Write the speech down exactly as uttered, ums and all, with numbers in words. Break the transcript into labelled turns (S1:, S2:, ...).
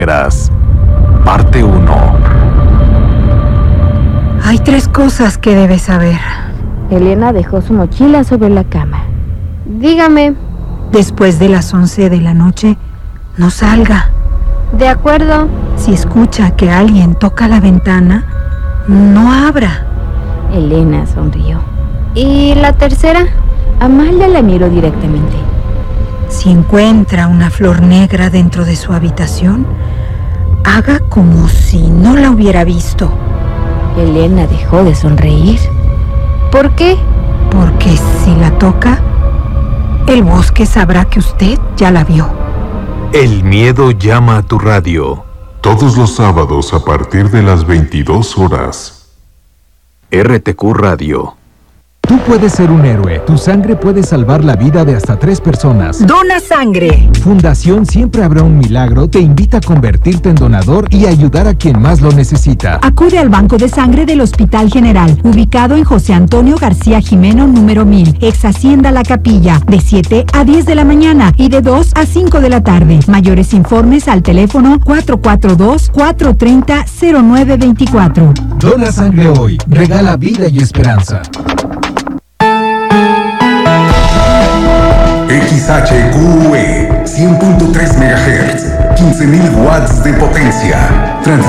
S1: negras, parte uno.
S2: Hay tres cosas que debes saber.
S3: Elena dejó su mochila sobre la cama.
S4: Dígame.
S2: Después de las once de la noche, no salga.
S4: De acuerdo.
S2: Si escucha que alguien toca la ventana, no abra.
S3: Elena sonrió.
S4: ¿Y la tercera?
S3: Amalia la miró directamente.
S2: Si encuentra una flor negra dentro de su habitación, haga como si no la hubiera visto.
S3: Elena dejó de sonreír.
S4: ¿Por qué?
S2: Porque si la toca, el bosque sabrá que usted ya la vio.
S1: El miedo llama a tu radio.
S5: Todos los sábados a partir de las veintidós horas.
S1: R T Q Radio.
S6: Tú puedes ser un héroe. Tu sangre puede salvar la vida de hasta tres personas.
S2: ¡Dona sangre!
S6: Fundación Siempre Habrá un Milagro te invita a convertirte en donador y ayudar a quien más lo necesita.
S7: Acude al Banco de Sangre del Hospital General, ubicado en José Antonio García Jimeno, número mil, ex Hacienda La Capilla, de siete a diez de la mañana y de dos a cinco de la tarde. Mayores informes al teléfono cuatro cuatro dos, cuatro tres cero, cero nueve dos cuatro.
S6: Dona sangre hoy. Regala vida y esperanza.
S8: X H Q E cien punto tres megahertz, quince mil watts de potencia, transmitiendo